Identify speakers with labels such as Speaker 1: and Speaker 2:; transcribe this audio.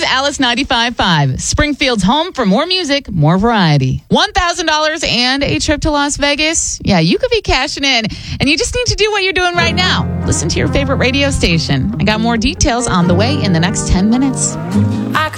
Speaker 1: Alice 95.5, Springfield's home for more music, more variety. $1,000 and a trip to Las Vegas. Yeah, you could be cashing in, and you just need to do what you're doing right now. Listen to your favorite radio station. I got more details on the way in the next 10 minutes.